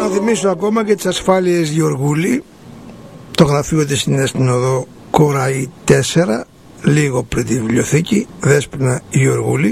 να θυμίσω ακόμα και τις ασφάλειες Γεωργούλη. Το γραφείο της είναι στην οδό Κοραή 4, λίγο πριν τη βιβλιοθήκη, Δέσποινα Γεωργούλη.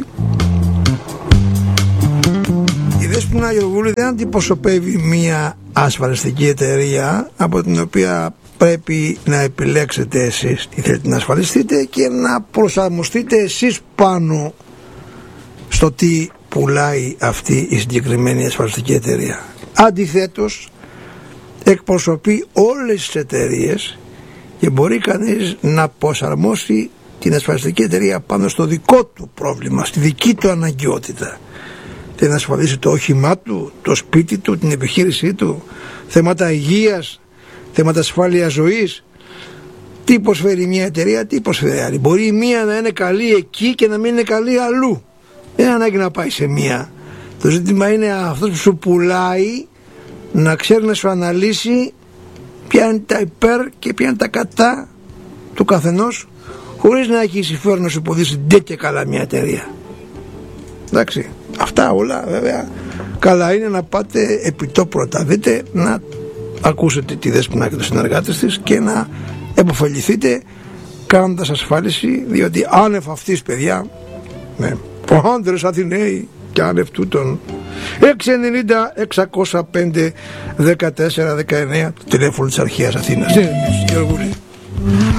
Η Δέσποινα Γεωργούλη δεν αντιπροσωπεύει μία ασφαλιστική εταιρεία από την οποία πρέπει να επιλέξετε εσείς τι θέλετε να ασφαλιστείτε και να προσαρμοστείτε εσείς πάνω στο τι πουλάει αυτή η συγκεκριμένη ασφαλιστική εταιρεία. Αντιθέτως, εκπροσωπεί όλες τις εταιρείες και μπορεί κανείς να προσαρμόσει την ασφαλιστική εταιρεία πάνω στο δικό του πρόβλημα, στη δική του αναγκαιότητα. Θέλει να ασφαλίσει το όχημά του, το σπίτι του, την επιχείρησή του, θέματα υγείας, θέματα ασφάλειας ζωής. Τι προσφέρει μια εταιρεία, τι προσφέρει άλλη. Μπορεί η μία να είναι καλή εκεί και να μην είναι καλή αλλού. Δεν ανάγκη να πάει σε μία. Το ζήτημα είναι αυτός που σου πουλάει να ξέρει να σου αναλύσει ποια είναι τα υπέρ και ποια είναι τα κατά του καθενός, χωρίς να έχει συμφέρον να σου υποδείξει ντε και καλά μια εταιρεία. Εντάξει, αυτά όλα βέβαια καλά είναι να πάτε επί το πρώτα δείτε, να ακούσετε τη Δέσποινα και τους συνεργάτες της και να επωφεληθείτε κάνοντας ασφάλιση, διότι άνευ αυτής, παιδιά, ναι, ο άντρες Αθηναίοι και άνευ τούτων. 690-605-14-19 το τηλέφωνο της Αρχαίας Αθήνας.